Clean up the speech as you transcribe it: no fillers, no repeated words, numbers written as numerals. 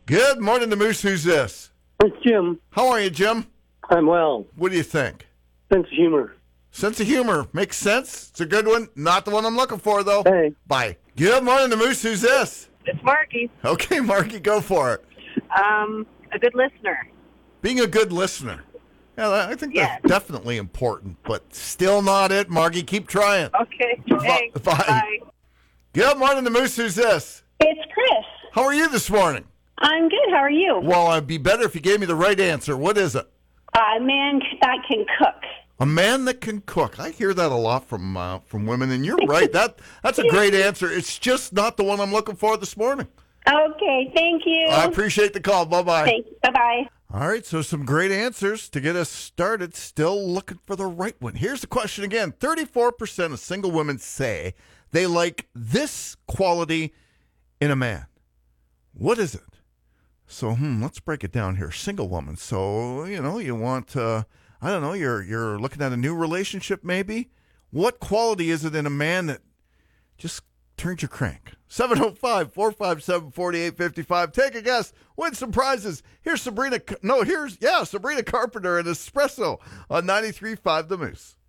Good morning, the Moose. Who's this? It's Jim. How are you, Jim? I'm well. What do you think? Sense of humor. Sense of humor. Makes sense. It's a good one. Not the one I'm looking for, though. Hey. Bye. Good morning, the Moose. Who's this? It's Marky. Okay, Marky, go for it. A good listener. Being a good listener. Yeah, I think Yes. that's definitely important, but still not it. Marky, keep trying. Okay. Thanks. Bye. Good morning, the Moose. Who's this? It's Chris. How are you this morning? I'm good. How are you? Well, I'd be better if you gave me the right answer. What is it? A man that can cook. A man that can cook. I hear that a lot from women, and you're right. That's a great answer. It's just not the one I'm looking for this morning. Okay, thank you. I appreciate the call. Bye-bye. Thanks. Bye-bye. All right, so some great answers to get us started. Still looking for the right one. Here's the question again. 34% of single women say they like this quality in a man. What is it? So, let's break it down here. Single woman. So, you want, I don't know, you're looking at a new relationship maybe. What quality is it in a man that just turns your crank? 705-457-4855. Take a guess. Win some prizes. Here's Sabrina Carpenter and Espresso on 93.5 The Moose.